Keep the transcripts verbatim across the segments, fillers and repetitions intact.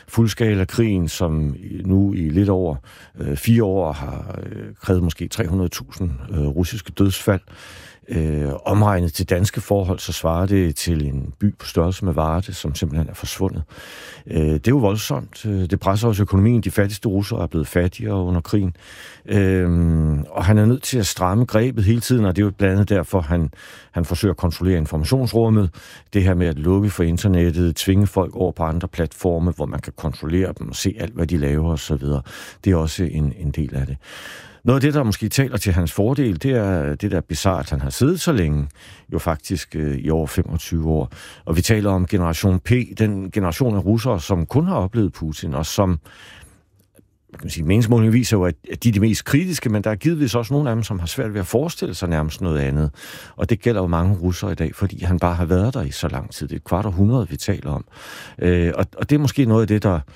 fuldskala-krigen, som nu i lidt over øh, fire år har øh, krævet måske tre hundrede tusind øh, russiske dødsfald. Øh, omregnet til danske forhold, så svarer det til en by på størrelse med Varde, som simpelthen er forsvundet. Øh, det er jo voldsomt. Det presser også økonomien. De fattigste russere er blevet fattigere under krigen. Øh, og han er nødt til at stramme grebet hele tiden, og det er jo blandt andet derfor, han, han forsøger at kontrollere informationsrummet. Det her med at lukke for internettet, tvinge folk over på andre platforme, hvor man kan kontrollere dem og se alt, hvad de laver osv. Det er også en, en del af det. Noget af det, der måske taler til hans fordel, det er det der bizarre, at han har siddet så længe, jo faktisk øh, i over femogtyve år. Og vi taler om generation P, den generation af russere, som kun har oplevet Putin, og som, kan man sige, meningsmålingen viser jo, at de er de mest kritiske, men der er givetvis også nogle af dem, som har svært ved at forestille sig nærmest noget andet. Og det gælder jo mange russere i dag, fordi han bare har været der i så lang tid. Det er et kvart århundrede, vi taler om. Øh, og, og det er måske noget af det, der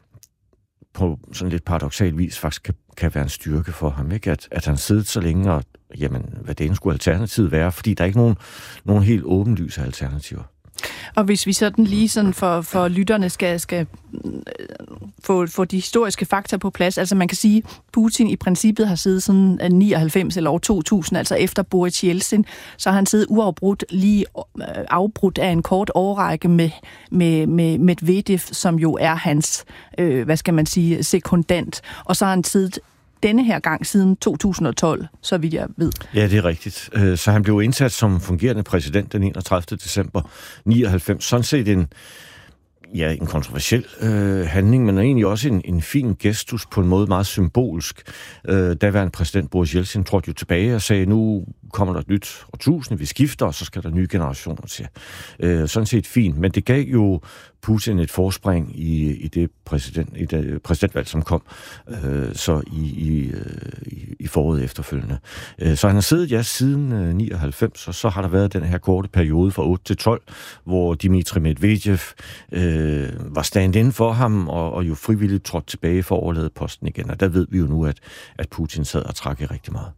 på sådan lidt paradoksal vis faktisk kan, kan være en styrke for ham, ikke? At, at han sidder så længe, og jamen, hvad det skulle alternativet være, fordi der er ikke nogen, nogen helt åbenlyse alternativer. Og hvis vi sådan lige sådan for, for lytterne skal, skal få, få de historiske fakta på plads, altså man kan sige, at Putin i princippet har siddet sådan nioghalvfems eller år to tusind, altså efter Boris Jeltsin, så har han siddet uafbrudt, lige afbrudt af en kort årrække med, med, med Medvedev, som jo er hans, øh, hvad skal man sige, sekundant, og så har han siddet denne her gang siden to tusind og tolv, så vidt jeg ved. Ja, det er rigtigt. Så han blev indsat som fungerende præsident den enogtredivte december nioghalvfems. Sådan set en, ja, en kontroversiel øh, handling, men egentlig også en, en fin gestus på en måde meget symbolsk. Øh, daværende præsident Boris Jeltsin trådte jo tilbage og sagde, nu kommer der et nyt årtusinde, vi skifter, og så skal der nye generationer til. Øh, sådan set fint, men det gav jo Putin et forspring i, i det præsident, i det præsidentvalg, som kom øh, så i, i, i foråret efterfølgende. Øh, så han har siddet, ja, siden øh, nioghalvfems, og så har der været den her korte periode fra otte til tolv, hvor Dmitri Medvedev øh, var stand-in for ham, og, og jo frivilligt trådte tilbage for at overlade posten igen. Og der ved vi jo nu, at, at Putin sad og trak i rigtig meget.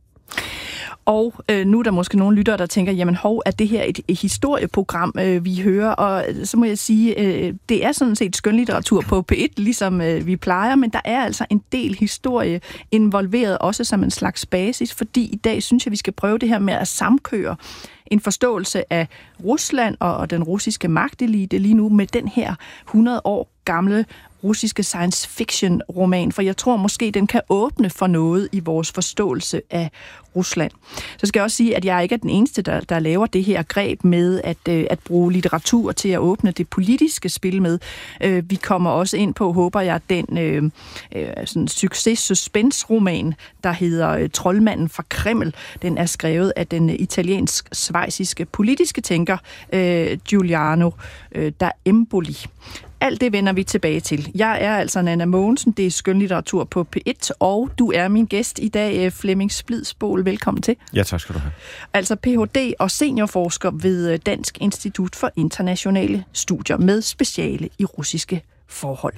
Og øh, nu er der måske nogle lyttere, der tænker, jamen hov, er det her et, et historieprogram, øh, vi hører? Og så må jeg sige, øh, det er sådan set skønlitteratur på P et, ligesom øh, vi plejer, men der er altså en del historie involveret, også som en slags basis, fordi i dag synes jeg, vi skal prøve det her med at samkøre en forståelse af Rusland og, og den russiske magtelite lige nu med den her hundrede år gamle russiske science fiction roman, for jeg tror måske, den kan åbne for noget i vores forståelse af Rusland. Så skal jeg også sige, at jeg ikke er den eneste, der, der laver det her greb med at, øh, at bruge litteratur til at åbne det politiske spil med. Øh, vi kommer også ind på, håber jeg, den øh, øh, sådan succes-suspense-roman, der hedder øh, Troldmanden fra Kreml. Den er skrevet af den italiensk-svejsiske politiske tænker øh, Giuliano øh, da Empoli. Alt det vender vi tilbage til. Jeg er altså Nanna Mogensen, det er skønlitteratur på P et, og du er min gæst i dag, Flemming Splidsboel. Velkommen til. Ja, tak skal du have. Altså P H D og seniorforsker ved Dansk Institut for Internationale Studier med speciale i russiske forhold.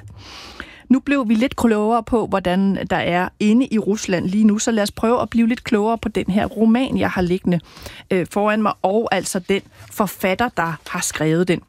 Nu blev vi lidt klogere på, hvordan der er inde i Rusland lige nu, så lad os prøve at blive lidt klogere på den her roman, jeg har liggende øh, foran mig, og altså den forfatter, der har skrevet den.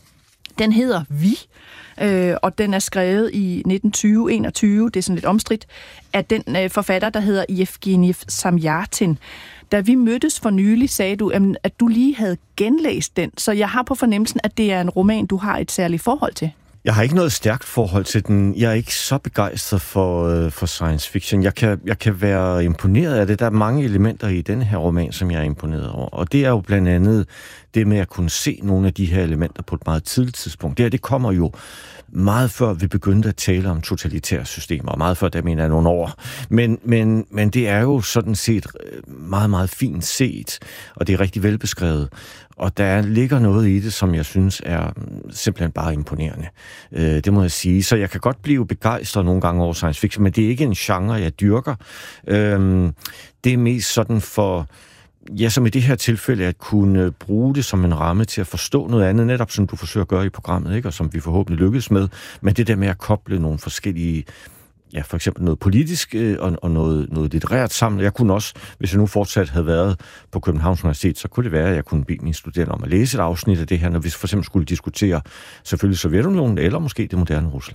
Den hedder Vi, øh, og den er skrevet i nitten tyve til enogtyve, det er sådan lidt omstridt, af den øh, forfatter, der hedder Yevgenij Samjatin. Da vi mødtes for nylig, sagde du, at du lige havde genlæst den, så jeg har på fornemmelsen, at det er en roman, du har et særligt forhold til. Jeg har ikke noget stærkt forhold til den. Jeg er ikke så begejstret for, øh, for science fiction. Jeg kan, jeg kan være imponeret af det. Der er mange elementer i den her roman, som jeg er imponeret over. Og det er jo blandt andet det med at kunne se nogle af de her elementer på et meget tidligt tidspunkt. Det her, det kommer jo meget før vi begyndte at tale om totalitære systemer, og meget før, der mener jeg nogle år. Men, men, men det er jo sådan set meget, meget fint set, og det er rigtig velbeskrevet. Og der ligger noget i det, som jeg synes er simpelthen bare imponerende. Øh, det må jeg sige. Så jeg kan godt blive begejstret nogle gange over science fiction, men det er ikke en genre, jeg dyrker. Øh, det er mest sådan for, ja, som i det her tilfælde, at kunne bruge det som en ramme til at forstå noget andet, netop som du forsøger at gøre i programmet, ikke? Og som vi forhåbentlig lykkes med. Men det der med at koble nogle forskellige, ja, for eksempel noget politisk øh, og, og noget, noget litterært sammen. Jeg kunne også, hvis jeg nu fortsat havde været på Københavns Universitet, så kunne det være, at jeg kunne bede mine studerende om at læse et afsnit af det her, når vi for eksempel skulle diskutere selvfølgelig Sovjetunionen eller måske det moderne Rusland.